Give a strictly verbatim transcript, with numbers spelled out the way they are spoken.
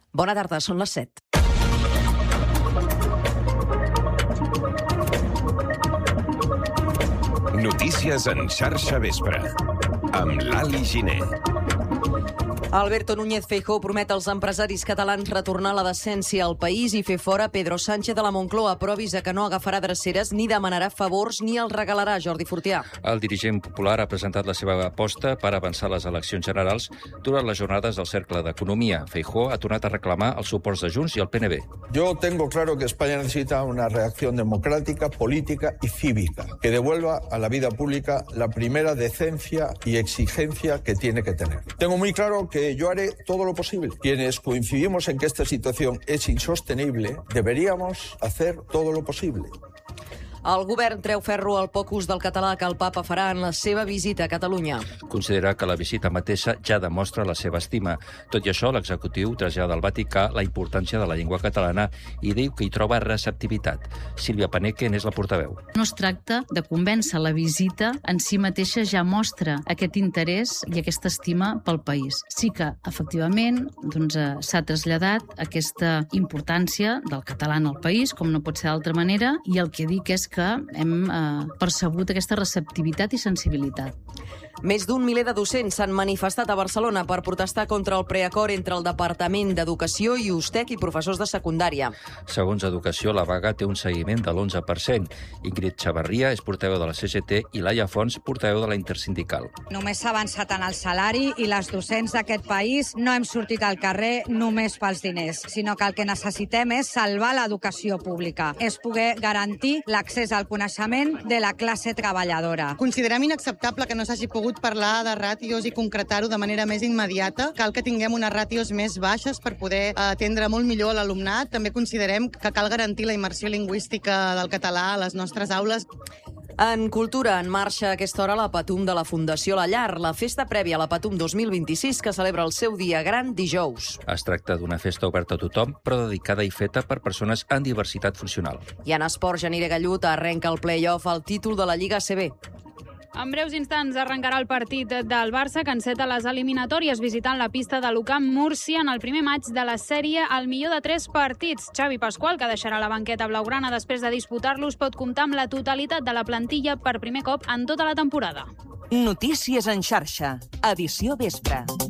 Bona tarda, són les set. Notícies en xarxa vespre, amb l'Ali Giner. Alberto Núñez Feijóo promet als empresaris catalans retornar la decència al país i fer fora Pedro Sánchez de la Moncloa, però avisa que no agafarà dreceres ni demanarà favors ni els regalarà. Jordi Fortià. El dirigent popular ha presentat la seva aposta per avançar les eleccions generals durant les jornades del Cercle d'Economia. Feijóo ha tornat a reclamar els suports de Junts i el P N B. Yo tengo claro que España necesita una reacción democrática, política y cívica, que devuelva a la vida pública la primera decencia y exigencia que tiene que tener. Tengo muy claro que yo haré todo lo posible. Quienes coincidimos en que esta situación es insostenible, deberíamos hacer todo lo posible. El govern treu ferro al poc ús del català que el papa farà en la seva visita a Catalunya. Considera que la visita mateixa ja demostra la seva estima. Tot i això, l'executiu trasllada al Vaticà la importància de la llengua catalana i diu que hi troba receptivitat. Sílvia Paneque n'és la portaveu. No es tracta de convèncer, la visita en si mateixa ja mostra aquest interès i aquesta estima pel país. Sí que, efectivament, doncs, s'ha traslladat aquesta importància del català en el país, com no pot ser d'altra manera, i el que dic és que que hem eh, percebut aquesta receptivitat i sensibilitat. Més d'un miler de docents s'han manifestat a Barcelona per protestar contra el preacord entre el Departament d'Educació i Ustec i professors de secundària. Segons Educació, la vaga té un seguiment de l'onze per cent. Ingrid Xavarria és portaveu de la C G T i Laia Fons, portaveu de la Intersindical. Només s'ha avançat en el salari i les docents d'aquest país no hem sortit al carrer només pels diners, sinó que el que necessitem és salvar l'educació pública, és poder garantir l'accés al coneixement de la classe treballadora. Considerem inacceptable que no s'hagi pogut parlar de ràtios i concretar-ho de manera més immediata. Cal que tinguem unes ràtios més baixes per poder atendre molt millor a l'alumnat. També considerem que cal garantir la immersió lingüística del català a les nostres aules. En cultura, en marxa a aquesta hora la Patum de la Fundació La Llar, la festa prèvia a la Patum dos mil vint-i-sis que celebra el seu dia gran dijous. Es tracta d'una festa oberta a tothom, però dedicada i feta per persones amb diversitat funcional. I en esport, Janire Gallut arrenca el play-off al títol de la Lliga A C B. En breus instants arrencarà el partit del Barça que enceta les eliminatòries visitant la pista de l'U Camp Múrcia en el primer maig de la sèrie al millor de tres partits. Xavi Pasqual, que deixarà la banqueta blaugrana després de disputar-los, pot comptar amb la totalitat de la plantilla per primer cop en tota la temporada. Notícies en xarxa, edició vespre.